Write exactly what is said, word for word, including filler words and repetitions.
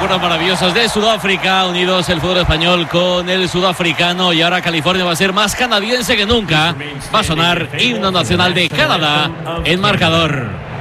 recuerdos maravillosos de Sudáfrica, unidos el fútbol español con el sudafricano, y ahora California va a ser más canadiense que nunca. Va a sonar himno nacional de Canadá en marcador.